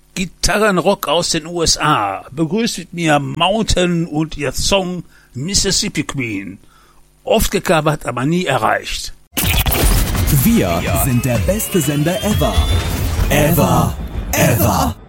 Gitarrenrock aus den USA. Begrüßt mit mir Mountain und ihr Song Mississippi Queen. Oft gecovert, aber nie erreicht. Wir sind der beste Sender ever. Ever.